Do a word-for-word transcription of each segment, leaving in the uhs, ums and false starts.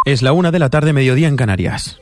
Es la una de la tarde, mediodía en Canarias.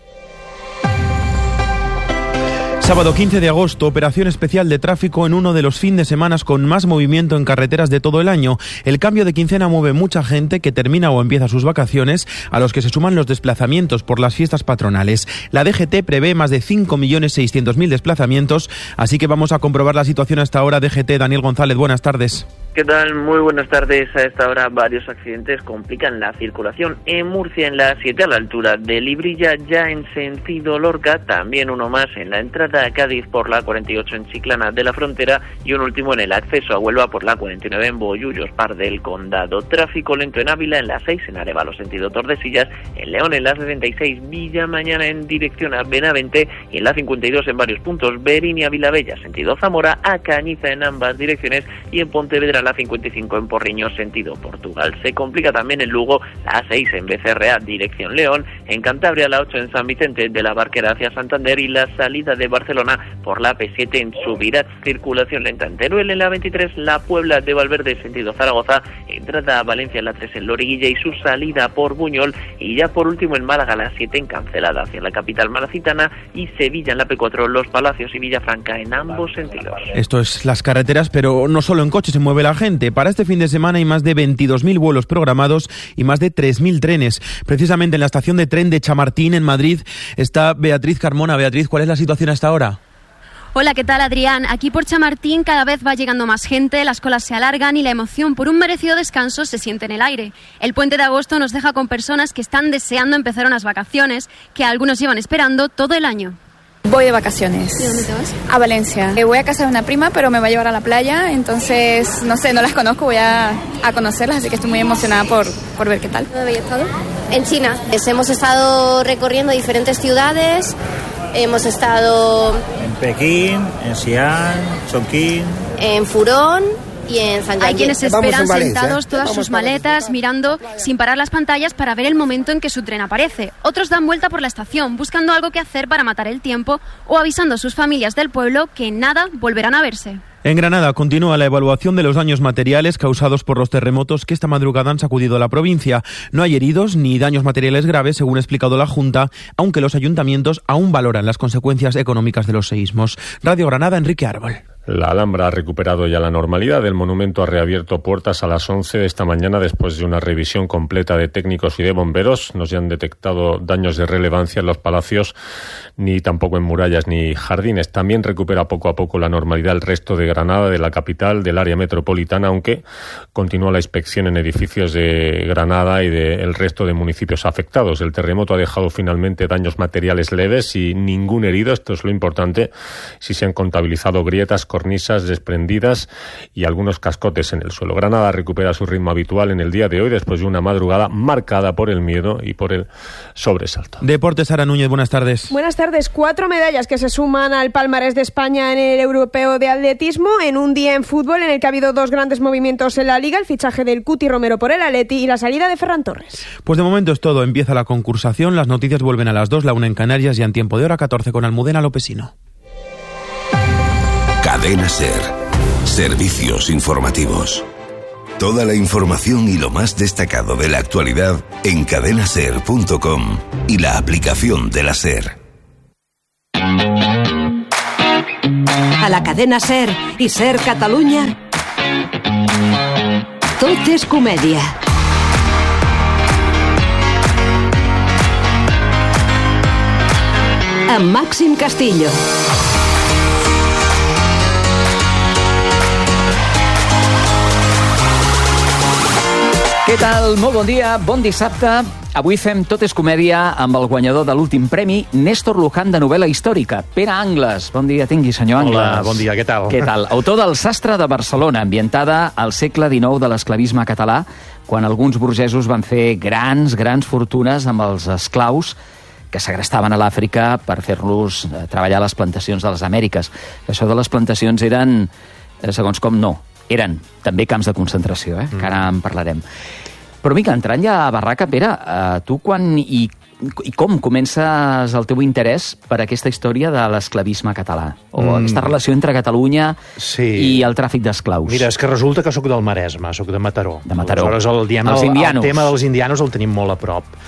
Sábado quince de agosto, operación especial de tráfico en uno de los fines de semana con más movimiento en carreteras de todo el año. El cambio de quincena mueve mucha gente que termina o empieza sus vacaciones, a los que se suman los desplazamientos por las fiestas patronales. La D G T prevé más de cinco millones seiscientos mil desplazamientos, así que vamos a comprobar la situación hasta ahora. D G T, Daniel González, buenas tardes. ¿Qué tal? Muy buenas tardes. A esta hora varios accidentes complican la circulación en Murcia, en la siete a la altura de Librilla, ya en sentido Lorca, también uno más en la entrada a Cádiz por la cuarenta y ocho en Chiclana de la Frontera y un último en el acceso a Huelva por la cuarenta y nueve en Bollullos, Par del Condado. Tráfico lento en Ávila, en la seis en Arévalo sentido Tordesillas, en León en la sesenta y seis Villa Mañana en dirección a Benavente y en la cincuenta y dos en varios puntos, Berín y Avilabella sentido Zamora, a Cañiza en ambas direcciones y en Pontevedra la cincuenta y cinco en Porriño sentido Portugal. Se complica también en Lugo la seis en Becerrea dirección León, en Cantabria la ocho en San Vicente de la Barquera hacia Santander y la salida de Barcelona por la P siete en Subirats. Circulación lenta en Teruel, en la veintitrés la Puebla de Valverde sentido Zaragoza, entrada a Valencia en la tres en Loriguilla y su salida por Buñol, y ya por último en Málaga la siete en Cancelada hacia la capital malacitana y Sevilla en la P cuatro Los Palacios y Villafranca en ambos sentidos. Esto es las carreteras, pero no solo en coche se mueve la gente. Para este fin de semana hay más de veintidós mil vuelos programados y más de tres mil trenes. Precisamente en la estación de tren de Chamartín, en Madrid, está Beatriz Carmona. Beatriz, ¿cuál es la situación hasta ahora? Hola, ¿qué tal, Adrián? Aquí por Chamartín cada vez va llegando más gente, las colas se alargan y la emoción por un merecido descanso se siente en el aire. El puente de agosto nos deja con personas que están deseando empezar unas vacaciones que algunos llevan esperando todo el año. Voy de vacaciones. ¿Y dónde te vas? A Valencia. Voy a casa de una prima, pero me va a llevar a la playa, entonces, no sé, no las conozco, voy a, a conocerlas, así que estoy muy emocionada por, por ver qué tal. ¿Dónde habéis estado? En China. Hemos estado recorriendo diferentes ciudades, hemos estado... En Pekín, en Xi'an, Chongqing... En Furón... Y en San Hay quienes esperan sentados todas Vamos sus maletas, mirando sin parar las pantallas para ver el momento en que su tren aparece. Otros dan vuelta por la estación, buscando algo que hacer para matar el tiempo o avisando a sus familias del pueblo que en nada volverán a verse. En Granada continúa la evaluación de los daños materiales causados por los terremotos que esta madrugada han sacudido la provincia. No hay heridos ni daños materiales graves, según ha explicado la Junta, aunque los ayuntamientos aún valoran las consecuencias económicas de los seísmos. Radio Granada, Enrique Árbol. La Alhambra ha recuperado ya la normalidad. El monumento ha reabierto puertas a las once de esta mañana después de una revisión completa de técnicos y de bomberos. No se han detectado daños de relevancia en los palacios, ni tampoco en murallas ni jardines. También recupera poco a poco la normalidad el resto de Granada, de la capital, del área metropolitana, aunque continúa la inspección en edificios de Granada y del resto de municipios afectados. El terremoto ha dejado finalmente daños materiales leves y ningún herido. Esto es lo importante. Si se han contabilizado grietas, cornisas desprendidas y algunos cascotes en el suelo. Granada recupera su ritmo habitual en el día de hoy después de una madrugada marcada por el miedo y por el sobresalto. Deportes, Sara Núñez, buenas tardes. Buenas tardes. Cuatro medallas que se suman al palmarés de España en el Europeo de Atletismo en un día en fútbol en el que ha habido dos grandes movimientos en la Liga, el fichaje del Cuti Romero por el Atleti y la salida de Ferran Torres. Pues de momento es todo. Empieza la concursación. Las noticias vuelven a las dos, la una en Canarias y en tiempo de hora catorce con Almudena Lopesino. Cadena SER. Servicios informativos. Toda la información y lo más destacado de la actualidad en cadena ser punto com y la aplicación de la SER. A la cadena SER i SER Catalunya, tot és comèdia. Amb Màxim Castillo. Què tal? Molt bon dia, bon dissabte. Avui fem Tot és comèdia amb el guanyador de l'últim premi, Néstor Luján, de novel·la històrica. Pere Angles. Bon dia, tingui, senyor Angles. Hola, bon dia, què tal? Què tal? Autor del Sastre de Barcelona, ambientada al segle dinou de l'esclavisme català, quan alguns burgesos van fer grans, grans fortunes amb els esclaus que segrestaven a l'Àfrica per fer-los treballar a les plantacions de les Amèriques. Això de les plantacions eren, segons com no, eren també camps de concentració, eh? que ara en parlarem. Però mica, entrant ja a barraca, Pere, eh, tu quan i, i com comences el teu interès per aquesta història de l'esclavisme català? O mm. aquesta relació entre Catalunya sí. i el tràfic d'esclaus? Mira, és que resulta que sóc del Maresme, sóc de Mataró. De Mataró. Aleshores, el, diem, els el, indianos. El tema dels indianos el tenim molt a prop.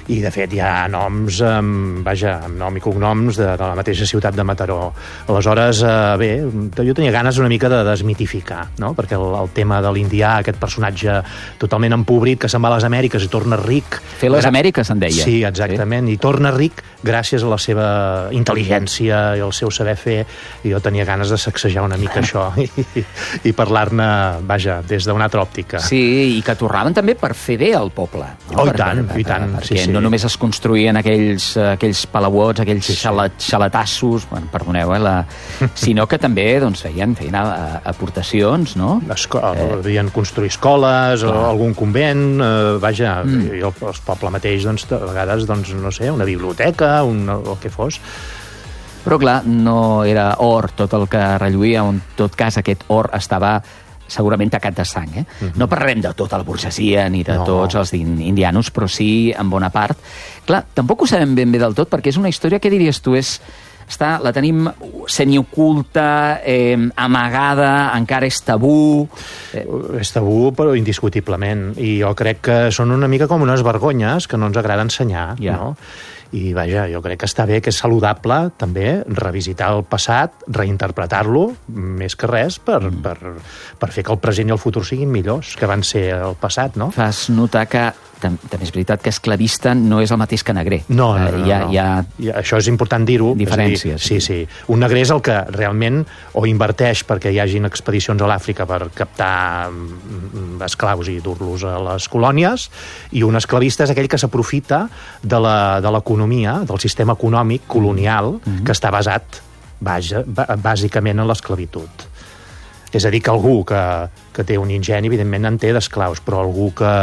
i de fet hi ha noms, eh, vaja, amb nom i cognoms de, de la mateixa ciutat de Mataró. Aleshores, eh, bé, jo tenia ganes una mica de desmitificar, no? Perquè el, el tema de l'indià, aquest personatge totalment empobrit que se'n va a les Amèriques i torna ric... Fer les Amèriques, en deia. Sí, exactament, sí. I torna ric gràcies a la seva intel·ligència i al seu saber fer, i jo tenia ganes de sacsejar una mica això i, i, i parlar-ne, vaja, des d'una altra òptica. Sí, i que tornaven també per fer bé al poble. No? Oh, i tant, per, per, i tant. Perquè sí, sí. no només es construïen aquells, aquells palauots, aquells sí, sí. Xalat, xalatassos, bueno, perdoneu, eh, la... sinó que també doncs, feien, feien aportacions, no? Esco eh... Havien construir escoles, clar. O algun convent, eh, vaja, mm. i el, el poble mateix, doncs, a vegades, doncs, no sé, una biblioteca, un, el que fos. Però, clar, no era or tot el que relluïa, en tot cas aquest or estava segurament tacat de sang, eh? Uh-huh. No parlarem de tota la burgesia ni de no. tots els indianos, però sí en bona part. Clar, tampoc ho sabem ben bé del tot, perquè és una història que diries tu, és, està, la tenim semioculta, eh, amagada, encara és tabú... Eh. És tabú, però indiscutiblement. I jo crec que són una mica com unes vergonyes que no ens agrada ensenyar, ja. No? I, vaja, jo crec que està bé, que és saludable, també, revisitar el passat, reinterpretar-lo, més que res, per, mm. per, per fer que el present i el futur siguin millors que van ser el passat, no? Fas notar que també és veritat que esclavista no és el mateix que negrer. No, no, no. Hi ha, no. Hi ha... I això és important dir-ho. Diferències. Sí, sí. Un negrer és el que realment o inverteix perquè hi hagin expedicions a l'Àfrica per captar esclaus i dur-los a les colònies, i un esclavista és aquell que s'aprofita de l'economia, del sistema econòmic colonial, mm-hmm. que està basat vaja, bàsicament en l'esclavitud. És a dir, que algú que, que té un ingeni, evidentment en té d'esclaus, però algú que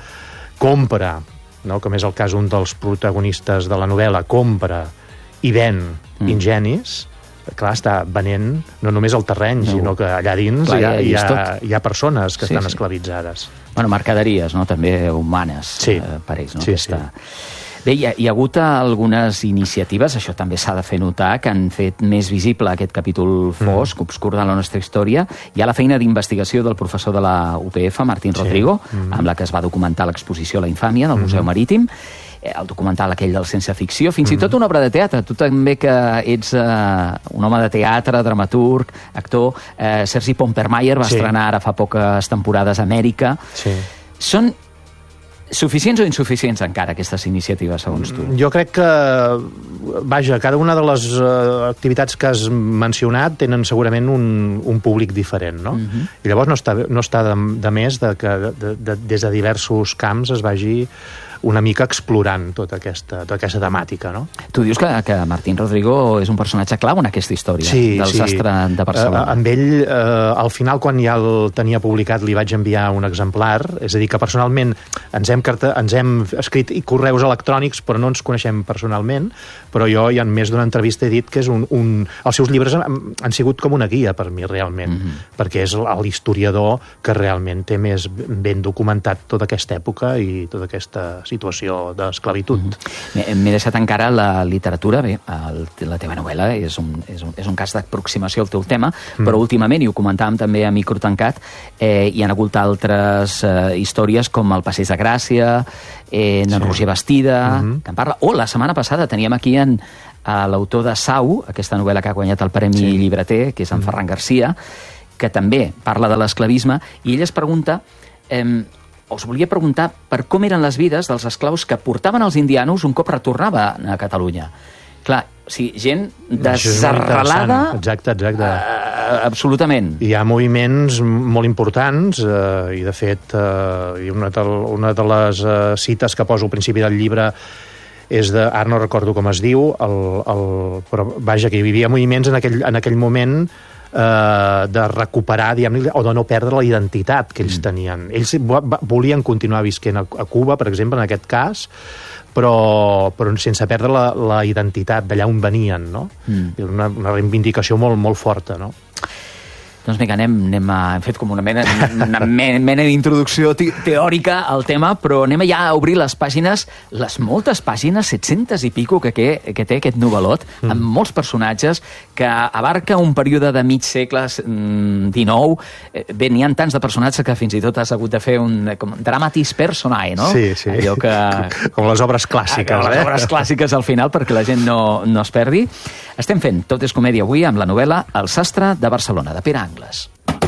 compra, no? Com és el cas un dels protagonistes de la novel·la, compra i ven mm. ingenis, clar, està venent no només el terreny, no. sinó que allà dins clar, hi, ha, hi, ha, hi ha persones que sí, estan sí. esclavitzades. Bueno, mercaderies, no? També humanes, sí. eh, per ells, no? Sí, Aquesta... sí. Bé, hi ha, hi ha hagut algunes iniciatives, això també s'ha de fer notar, que han fet més visible aquest capítol fosc, mm. obscur de la nostra història. Hi ha la feina d'investigació del professor de la U P F, Martín sí. Rodrigo, mm. amb la que es va documentar l'exposició La Infàmia del Museu mm. Marítim, el documental aquell del Sense Ficció, fins mm. i tot una obra de teatre. Tu també que ets uh, un home de teatre, dramaturg, actor. Uh, Sergi Pompermayer va sí. estrenar ara fa poques temporades a Amèrica. Sí. Són suficients o insuficients encara aquestes iniciatives, segons tu? Jo crec que, vaja, cada una de les uh, activitats que has mencionat tenen segurament un, un públic diferent, no? Uh-huh. I llavors no està, no està de, de més de que de, de, des de diversos camps es vagi una mica explorant tota aquesta, tota aquesta temàtica, no? Tu dius que, que Martín Rodrigo és un personatge clau en aquesta història sí, del sí. sastre de Barcelona. Uh, amb ell, uh, al final, quan ja el tenia publicat, li vaig enviar un exemplar, és a dir, que personalment ens hem, carta, ens hem escrit i correus electrònics, però no ens coneixem personalment, però jo ja en més d'una entrevista he dit que és un, un... els seus llibres han, han sigut com una guia per mi, realment, mm-hmm. perquè és l'historiador que realment té més ben documentat tota aquesta època i tota aquesta situació d'esclavitud. Mm-hmm. M'he deixat encara la literatura, bé, el, la teva novel·la és un, és un, és un cas d'aproximació al teu tema, mm. però últimament, i ho comentàvem també a Micro Tancat, eh, hi ha hagut altres eh, històries com El Passeig de Gràcia, eh, en sí. Roger Bastida, mm-hmm. que en parla. O la setmana passada teníem aquí en a l'autor de Sau, aquesta novel·la que ha guanyat el Premi sí. Llibreter, que és en mm. Ferran Garcia, que també parla de l'esclavisme, i ell es pregunta... Eh, us volia preguntar per com eren les vides dels esclaus que portaven els indianos un cop retornava a Catalunya. Clar, o sigui, gent desarrelada... Exacte, exacte. Uh, absolutament. Hi ha moviments molt importants uh, i, de fet, uh, una, de, una de les uh, cites que poso al principi del llibre és de... Ara no recordo com es diu, el, el, però vaja, que hi havia moviments en aquell, en aquell moment... Eh, de recuperar, diguem, o de no perdre la identitat que ells mm. tenien. Ells volien continuar visquent a, a Cuba, per exemple, en aquest cas, però, però sense perdre la, la identitat d'allà on venien, no? Mm. Una, una reivindicació molt, molt forta, no? Doncs vinga, anem, anem a... hem fet com una mena, una mena d'introducció teòrica al tema, però anem ja a obrir les pàgines, les moltes pàgines, set-centes i pico que, que, que té aquest novel·lot, mm. amb molts personatges, que abarca un període de mig segle dinou. Bé, n'hi ha tants de personatges que fins i tot has hagut de fer un com, dramatis personae, no? Sí, sí. Allò que... Com les obres clàssiques. Com les eh? obres clàssiques al final, perquè la gent no, no es perdi. Estem fent Tot és comèdia avui amb la novel·la El sastre de Barcelona, de Pere Angles.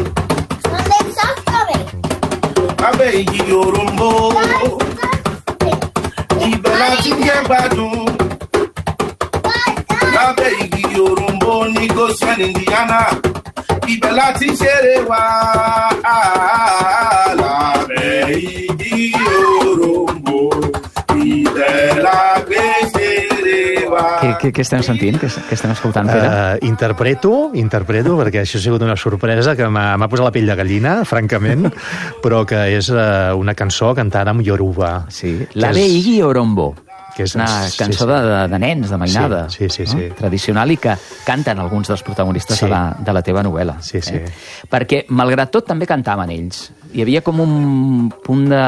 Què, què, què estem sentint? Què, què estem escoltant, Pere? Uh, interpreto, interpreto, perquè això ha sigut una sorpresa que m'ha posat la pell de gallina, francament, però que és uh, una cançó cantada en Yoruba. Sí, l'Ave Igi Orombo. Que és una cançó sí, sí. De, de nens, de mainada. Sí, sí, sí, no? sí. Tradicional i que canten alguns dels protagonistes sí. de, la, de la teva novel·la. Sí, sí. Eh? Perquè, malgrat tot, també cantaven ells. Hi havia com un punt de...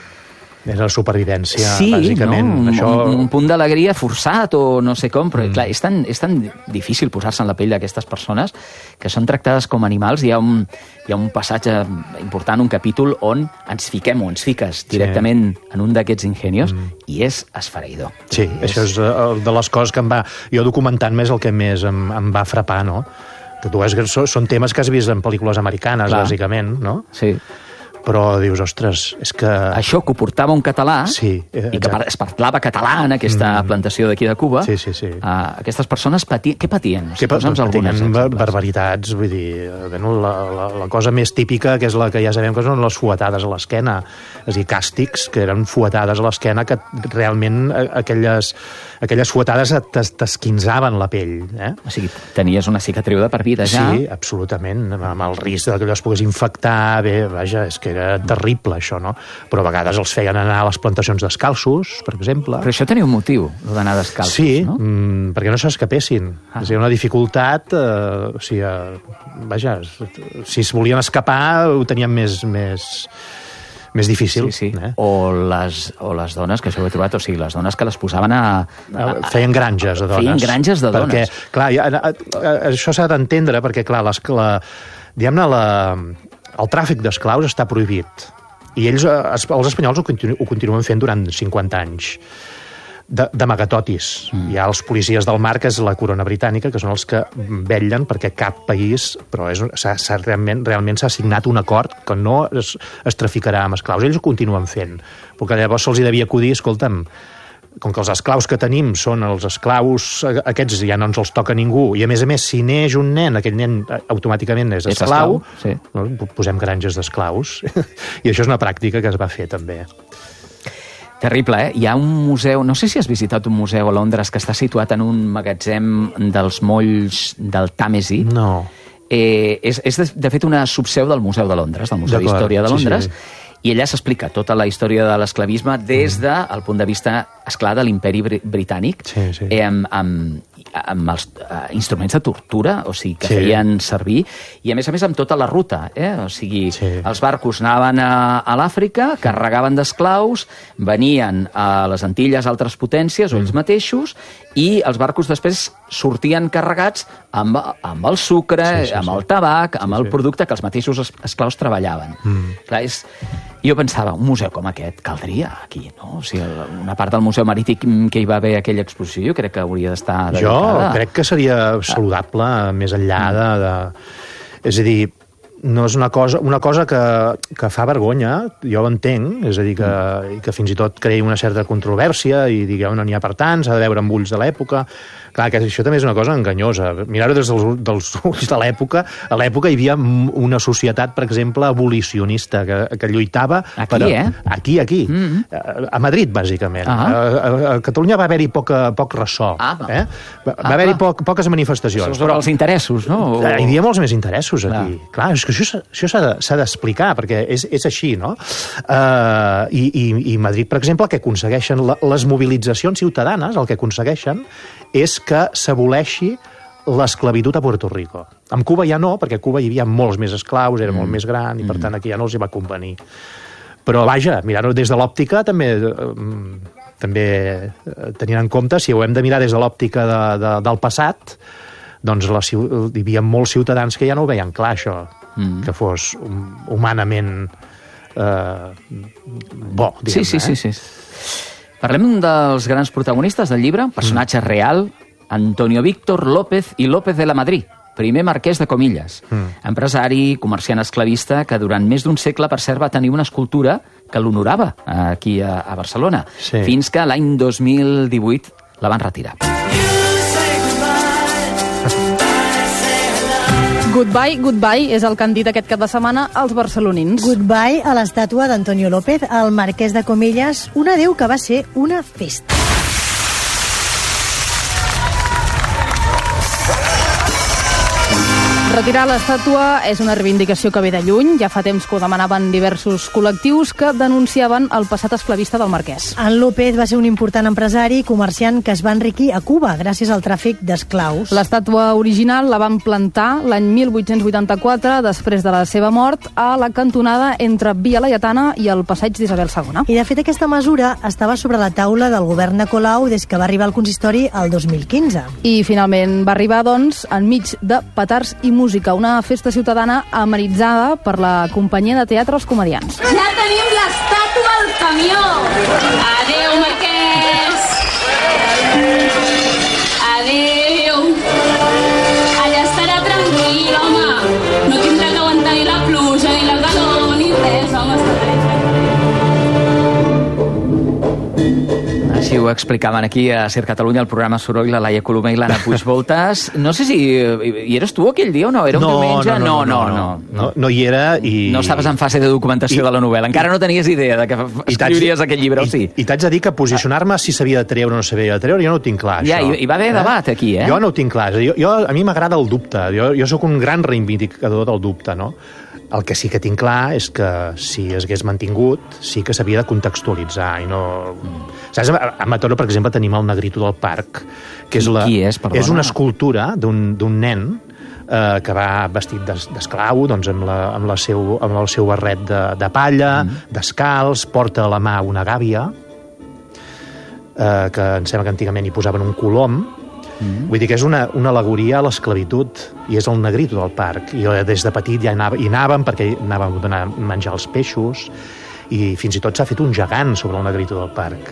És la supervivència, sí, bàsicament. No? Un, Això... un, un punt d'alegria forçat o no sé com, però mm. clar, és tan, és tan difícil posar-se en la pell d'aquestes persones que són tractades com animals. Hi ha un, hi ha un passatge important, un capítol on ens fiquem o ens fiques directament sí. en un d'aquests ingenios mm. i és esfereïdor. Sí, és... això és de les coses que em va... Jo documentant més el que més em, em va frapar, no? Que tu veus que són temes que has vist en pel·lícules americanes, clar. Bàsicament, no? Sí. Però dius, ostres, és que... Això que ho portava un català sí, eh, i que es parlava català en aquesta mm. plantació d'aquí de Cuba, sí, sí, sí. Uh, aquestes persones patien... Què patien? Què patien? Patien barbaritats, vull dir, bueno, la, la, la cosa més típica, que és la que ja sabem que són les fuetades a l'esquena, és a dir, càstigs, que eren fuetades a l'esquena que realment aquelles, aquelles fuetades t'esquinzaven la pell. Eh? O sigui, tenies una cicatriu de per vida ja? Sí, absolutament, amb el risc que allò es pogués infectar, bé, vaja, és que era terrible això, no? Però a vegades els feien anar a les plantacions descalços, per exemple. Però això tenia un motiu, d'anar descalços, sí, no? Sí, mm, perquè no s'escapessin. Ah. És a dir, una dificultat, eh, o sigui, eh, vaja, si es volien escapar ho tenien més... més més difícil. Sí, sí. Eh? O, les, o les dones, que això ho he trobat, o sigui, les dones que les posaven a... a feien granges de dones. Feien granges de dones. Perquè, clar, ja, a, a, això s'ha d'entendre, perquè, clar, les, la, diguem-ne, la, el tràfic d'esclaus està prohibit. I ells, els espanyols, ho, continu, ho continuen fent durant cinquanta anys. D'amagatotis. Mm. Hi ha els policies del mar, que és la corona britànica, que són els que vetllen perquè cap país, però és, s'ha, s'ha, realment realment s'ha signat un acord que no es, es traficarà amb esclaus. Ells ho continuen fent, perquè llavors se'ls hi devia acudir, escolta'm, com que els esclaus que tenim són els esclaus, aquests ja no ens els toca ningú, i a més a més, si neix un nen, aquell nen automàticament és esclau, és esclau, sí. No? Posem granges d'esclaus. I això és una pràctica que es va fer també. Terrible, eh? Hi ha un museu, no sé si has visitat un museu a Londres que està situat en un magatzem dels molls del Tàmesi. No. Eh, és, és de, de fet una subseu del Museu de Londres, del Museu d'Història de Londres, sí, sí. I allà s'explica tota la història de l'esclavisme des del mm. punt de vista, esclar, de l'imperi britànic, sí, sí. Eh, amb, amb, amb els uh, instruments de tortura, o sigui, que sí. feien servir, i a més a més amb tota la ruta, eh? O sigui, sí. els barcos anaven a, a l'Àfrica, carregaven d'esclaus, venien a les Antilles altres potències, o ells mm. mateixos, i els barcos després sortien carregats amb, amb el sucre, sí, sí, amb sí. el tabac, amb sí, el producte que els mateixos esclaus treballaven. Mm. Clar, és... Jo pensava, un museu com aquest caldria aquí, no? O sigui, una part del Museu Marítim que hi va haver aquella exposició, jo crec que hauria d'estar dedicada. Jo crec que seria saludable, més enllà de... de... És a dir, no és una cosa, una cosa que, que fa vergonya, jo ho entenc, és a dir, que, mm. que fins i tot creï una certa controvèrsia i digueu, no n'hi ha per tant, s'ha de veure amb ulls de l'època. Clar, que això també és una cosa enganyosa. Mirar-ho des dels, dels ulls de l'època. A l'època hi havia una societat, per exemple, abolicionista, que, que lluitava... Aquí, per, eh? Aquí, aquí. Mm-hmm. A Madrid, bàsicament. Ah. A, a, a Catalunya va haver-hi poc, poc ressò. Ah, eh? Va, va ah, haver-hi poc, poques manifestacions. Sobre els interessos, no? O... Hi havia molts més interessos aquí. Clar, clar és que això, això s'ha, de, s'ha d'explicar, perquè és, és així, no? Uh, i, i, I Madrid, per exemple, el que aconsegueixen les mobilitzacions ciutadanes, el que aconsegueixen és que s'aboleixi l'esclavitud a Puerto Rico. Amb Cuba ja no, perquè a Cuba hi havia molts més esclaus, era mm. molt més gran, i per tant aquí ja no els hi va convenir. Però vaja, mirant-ho des de l'òptica també... Eh, també tenint en compte, si ho hem de mirar des de l'òptica de, de, del passat, doncs la, hi havia molts ciutadans que ja no ho veien clar, això, mm. que fos humanament eh, bo, diguem-ne. Sí, sí, sí, sí. Eh? Parlem dels grans protagonistes del llibre, personatge mm. real, Antonio Víctor López i López de la Madrid, primer marquès de Comillas, mm. empresari, comerciant esclavista, que durant més d'un segle, per cert, va tenir una escultura que l'honorava aquí a, a Barcelona, sí. fins que l'any dos mil divuit la van retirar. Goodbye, goodbye és el que han dit aquest cap de setmana els barcelonins. Goodbye a l'estàtua d'Antonio López, el marquès de Comillas, un adéu que va ser una festa. Retirar l'estàtua és una reivindicació que ve de lluny. Ja fa temps que ho demanaven diversos col·lectius que denunciaven el passat esclavista del marquès. En López va ser un important empresari i comerciant que es va enriquir a Cuba gràcies al tràfic d'esclaus. L'estàtua original la van plantar l'any mil vuit-cents vuitanta-quatre, després de la seva mort, a la cantonada entre Via Laietana i el passeig d'Isabel segona. I de fet aquesta mesura estava sobre la taula del govern de Colau des que va arribar al consistori el dos mil quinze. I finalment va arribar, doncs, enmig de petards i música, una festa ciutadana amenitzada per la companyia de teatre Els Comediants. Ja tenim l'estàtua al camió! Adéu, marquès! Adéu! Allà estarà tranquil, home! No tindrà que aguantar ni la pluja, ni la calor, ni res, home, està tranquil. Així ho explicaven aquí a Ser Catalunya, el programa Soroll, la Laia Colomer i l'Anna Puigvoltas. No sé si hi eres tu aquell dia o no? Era un no, diumenge? No, no, no, no, no, no, no, no hi era i... No estaves en fase de documentació I... de la novel·la. Encara no tenies idea de que escriuries aquell llibre, o sí? I, i t'haig de dir que posicionar-me si s'havia de treure o no s'havia de treure, jo no ho tinc clar, ja, això. Ja, hi va haver eh? debat aquí, eh? Jo no ho tinc clar. Jo, jo, a mi m'agrada el dubte. Jo, jo sóc un gran reivindicador del dubte, no? El que sí que tinc clar és que si es hagués mantingut, sí que s'havia de contextualitzar i no... Saps? A Mataró, per exemple, tenim el Negrito del Parc, que és, la... Qui és, perdona? És una escultura d'un nen eh, que va vestit d'esclau, doncs amb, la, amb, la seu, amb el seu barret de, de palla, mm. descalç, porta a la mà una gàbia, eh, que em sembla que antigament hi posaven un colom. Mm. Vull dir que és una, una al·legoria a l'esclavitud i és el Negrito del Parc. I jo des de petit ja anava, hi anàvem perquè anàvem a donar menjar els peixos i fins i tot s'ha fet un gegant sobre el Negrito del Parc.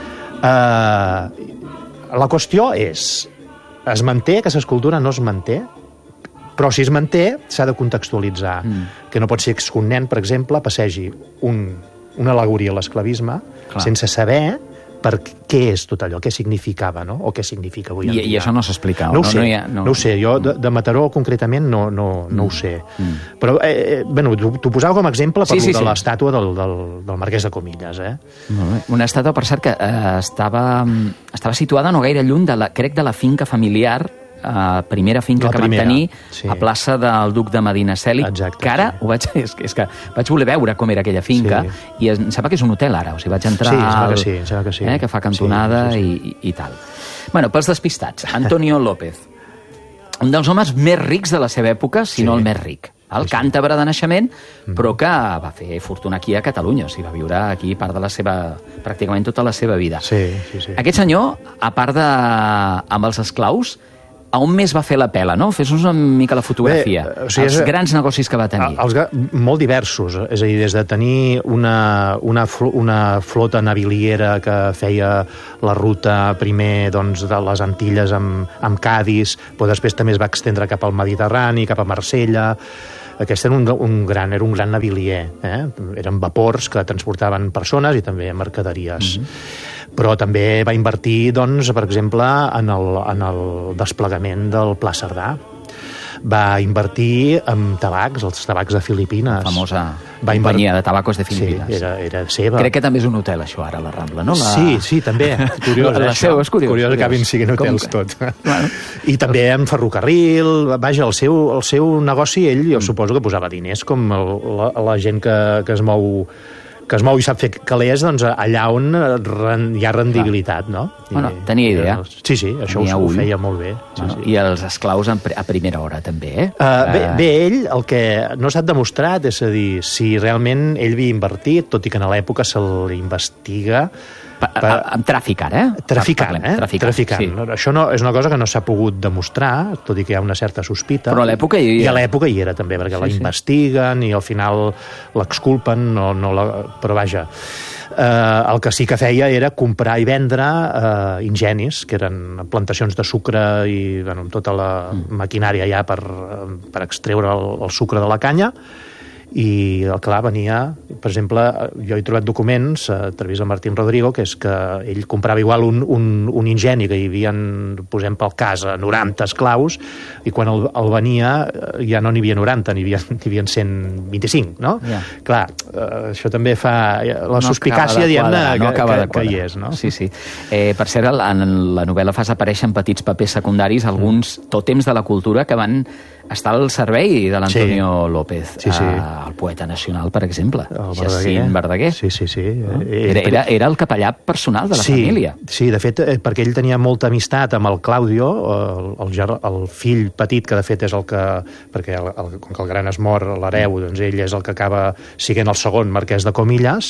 Uh, la qüestió és, es manté, aquesta escultura no es manté, però si es manté s'ha de contextualitzar, mm. que no pot ser que un nen, per exemple, passegi un, una al·legoria a l'esclavisme sense saber per què és tot allò, què significava, no? O què significa avui en I, dia. I això no s'explica, no? No ho no, sé, no, ha, no. no ho sé. Jo de, de Mataró concretament no, no, no mm. ho sé. Mm. Però, eh, bueno, t'ho posava com a exemple per sí, sí, de sí. l'estàtua del, del, del marquès de Comillas, eh? Molt bé. Una estàtua, per cert, que eh, estava, estava situada no gaire lluny, de la, crec, de la finca familiar, Uh, primera finca la que primera, van tenir sí. a plaça del Duc de Medinaceli, Exacte, que ara sí. ho vaig, és, és que vaig voler veure com era aquella finca sí. i em sembla que és un hotel ara, o sigui, vaig entrar sí, al, que, sí, que, sí. eh, que fa cantonada sí, sí, sí. I, i, i tal. Bueno, pels despistats, Antonio López, un dels homes més rics de la seva època, si sí. no el més ric. El sí, sí. càntabre de naixement, però que va fer fortuna aquí a Catalunya, o sigui, va viure aquí part de la seva, pràcticament tota la seva vida. Sí, sí, sí. Aquest senyor, a part de amb els esclaus, a on més va fer la pela, no? Fes-nos una mica la fotografia. Bé, o sigui, els és, grans negocis que va tenir. Els, molt diversos, és a dir, des de tenir una, una, una flota naviliera que feia la ruta primer doncs, de les Antilles amb, amb Cadis, però després també es va extendre cap al Mediterrani, cap a Marsella. Aquest era un, un, gran, era un gran navilier. Eh? Eren vapors que transportaven persones i també mercaderies. Mm-hmm. Però també va invertir, doncs, per exemple, en el, en el desplegament del Pla Cerdà. Va invertir en tabacs, els tabacs de Filipines. La famosa va companyia invert... de tabacos de Filipines. Sí, era, era seva. Crec que també és un hotel, això, ara, la Rambla, no? La... Sí, sí, també. Curiós, la, eh, la seu, és curiós. Curiós que acabin siguin hotels tot. Bueno. I també en ferrocarril, vaja, el seu, el seu negoci, ell, jo mm. suposo que posava diners, com el, la, la gent que, que es mou que es mou i sap fer calés, doncs allà on hi ha rendibilitat, no? Bueno, tenia idea. Sí, sí, això ho, ho feia molt bé. Sí, bueno, sí. I els esclaus a primera hora, també, eh? Uh, bé, bé, ell, el que no s'ha demostrat és a dir, si realment ell havia invertit, tot i que a l'època se l'investiga... Pa, pa, amb tràfic, ara, eh? Traficant, eh? Traficant, Traficant. Sí. Això no, és una cosa que no s'ha pogut demostrar, tot i que hi ha una certa sospita. Però a l'època hi era. I a l'època hi era, també, perquè sí, la investiguen sí. i al final l'exculpen, no, no la... però vaja... Eh, el que sí que feia era comprar i vendre eh, ingenis, que eren plantacions de sucre i bueno, tota la maquinària ja per, per extreure el, el sucre de la canya. I, clar, venia, per exemple, jo he trobat documents a través de Martín Rodrigo, que és que ell comprava igual un, un, un ingeni que hi havia, posem pel cas, noranta esclaus, i quan el, el venia ja no n'hi havia noranta, n'hi havia, n'hi havia cent vint-i-cinc, no? Yeah. Clar, eh, això també fa... La no suspicàcia, diguem-ne, no que, que, que hi és, no? Sí, sí. Eh, per cert, en la novel·la fas aparèixer en petits papers secundaris alguns mm. tòtems de la cultura que van estar al servei de l'Antonio sí. López, sí, sí. Eh, el poeta nacional, per exemple, Jacint Verdaguer. Sí, sí, sí. No? Era, era, era el capellà personal de la sí, família. Sí, de fet, perquè ell tenia molta amistat amb el Claudio, el, el, el fill petit, que de fet és el que... Perquè el, el, com que el gran es mor, l'hereu, doncs ell és el que acaba siguent el segon marquès de Comillas,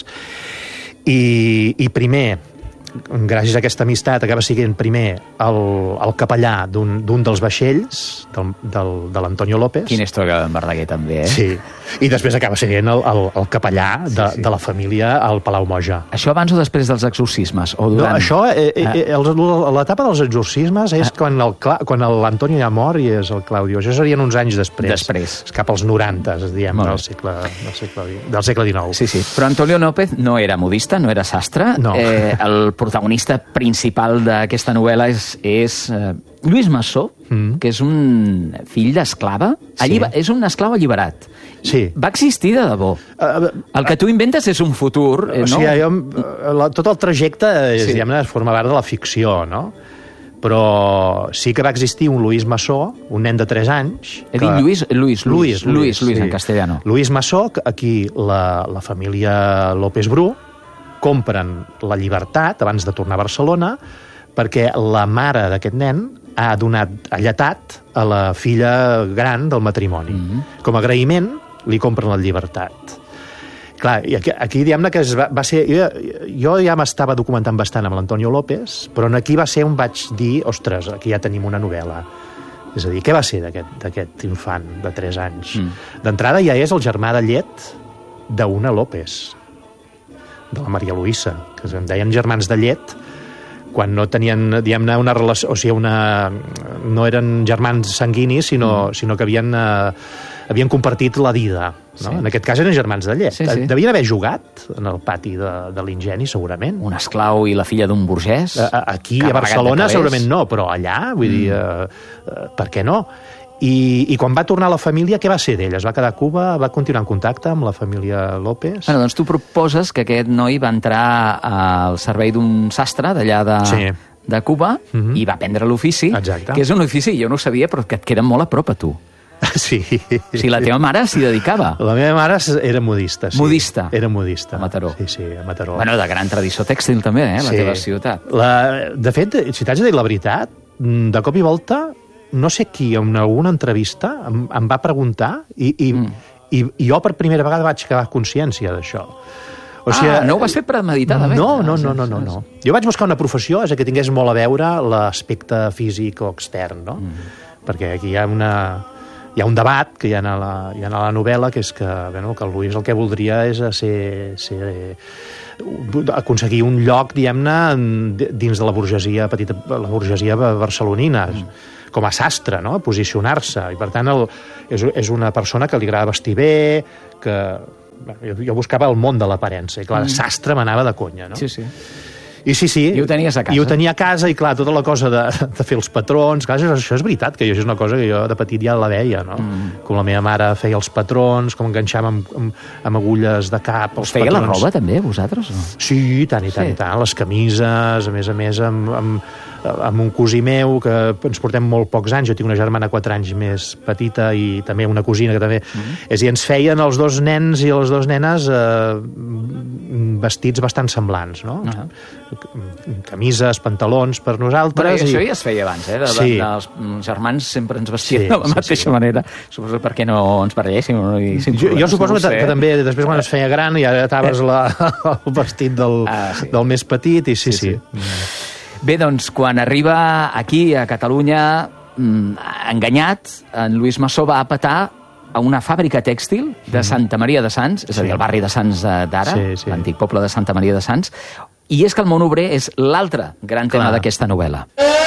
i, i primer... gràcies a aquesta amistat acaba sent primer el, el capellà d'un dels vaixells del, del, de l'Antonio López. Quina història d'en Verdaguer, també, eh? Sí, i després acaba sent el, el, el capellà de, sí, sí. de la família al Palau Moja. Això abans o després dels exorcismes? O durant... No, això, eh, eh, l'etapa dels exorcismes és ah. quan l'Antonio ja mor i és el Claudio. Això serien uns anys després. Després. Cap als noranta, diguem, del segle, del, segle, del segle dinou. Sí, sí. Però Antonio López no era modista, no era sastre. No. Eh, el protagonista principal d'aquesta novel·la és, és eh, Lluís Massó, mm. que és un fill d'esclava. Sí. És un esclau alliberat. Sí. Va existir de debò. Uh, el que tu inventes és un futur, eh, no? O sigui, jo, la, tot el trajecte és, sí. diguem-ne, forma part de la ficció, no? Però sí que va existir un Lluís Massó, un nen de tres anys... He que... dit Lluís, Lluís, Lluís, Lluís, Lluís, Lluís sí. en castellano. Lluís Massó, aquí la, la família López Bru compren la llibertat abans de tornar a Barcelona perquè la mare d'aquest nen ha donat alletat a la filla gran del matrimoni. Mm-hmm. Com a agraïment li compren la llibertat. Clar, i aquí, aquí diguem-ne que es va, va ser... Jo, jo ja m'estava documentant bastant amb l'Antonio López, però aquí va ser on vaig dir, ostres, aquí ja tenim una novel·la. És a dir, què va ser d'aquest infant de tres anys? Mm. D'entrada ja és el germà de llet d'una López, de la Maria Luisa, que em deien germans de llet quan no tenien, diguem-ne, una relació, o sigui, una... no eren germans sanguinis, sinó, mm. sinó que havien, eh, havien compartit la vida. No? Sí. En aquest cas eren germans de llet. Sí, sí. Devien haver jugat en el pati de, de l'Ingeni, segurament. Un esclau i la filla d'un burgès. Aquí, a Barcelona, segurament no, però allà, vull mm. dir, eh, eh, per què no? I, I quan va tornar a la família, què va ser d'ell? Es va quedar a Cuba? Va continuar en contacte amb la família López? Bueno, doncs tu proposes que aquest noi va entrar al servei d'un sastre d'allà de, sí. de Cuba mm-hmm. i va aprendre l'ofici, que és un ofici, jo no ho sabia, però que et queda molt a prop a tu. Sí. O sigui, la teva mare s'hi dedicava. La meva mare era modista, sí. Modista? Era modista. A Mataró. Sí, sí, a Mataró. Bueno, de gran tradició tèxtil també, eh, la sí. teva ciutat. La... De fet, si t'haig de dir la veritat, de cop i volta... no sé qui, en alguna entrevista em, em va preguntar i, i, mm. i, i jo per primera vegada vaig quedar consciència d'això. O sigui, ah, no ho vas fer premeditadament? No, no, no, no, no, no. Jo vaig buscar una professió és que tingués molt a veure l'aspecte físic o extern, no? Mm. Perquè aquí hi ha una... Hi ha un debat que hi ha a la, hi ha a la novel·la, que és que, bueno, que el Lluís el que voldria és ser, ser, aconseguir un lloc, diguem-ne, dins de la burgesia, petita, la burgesia barcelonina, mm. com a sastre, no? Posicionar-se. I, per tant, el, és, és una persona que li agrada vestir bé, que... Jo, jo buscava el món de l'aparença, i clar, mm. sastre m'anava de conya, no? Sí, sí. I sí, sí. I ho tenies a casa. I ho tenia a casa, i clar, tota la cosa de, de fer els patrons, clar, això és veritat, que això és una cosa que jo de petit ja la veia, no? Mm. Com la meva mare feia els patrons, com enganxàvem amb, amb, amb agulles de cap, els feia patrons. la roba, també, vosaltres? No? Sí, i tant, i tant, sí. i tant. Les camises, a més a més, amb, amb, amb un cosí meu, que ens portem molt pocs anys, jo tinc una germana quatre anys més petita i també una cosina que també... Mm. És a dir, ens feien els dos nens i les dues nenes eh, vestits bastant semblants, no? Uh -huh. Camises, pantalons per nosaltres. Però i... això ja es feia abans, eh? De, sí. de, els germans sempre ens vestien sí, de la mateixa sí, sí. manera. Suposo perquè no ens baralléssim. No? Jo, jo suposo no que, que també, després quan es feia gran, ja ataves la, el vestit del, ah, sí. del més petit, i sí, sí. sí. sí. Bé, doncs, quan arriba aquí, a Catalunya, enganyat, en Lluís Massó va a petar a una fàbrica tèxtil de Santa Maria de Sants, és a dir, el barri de Sants d'ara, sí, sí. l'antic poble de Santa Maria de Sants, i és que el món obrer és l'altre gran tema d'aquesta novel·la.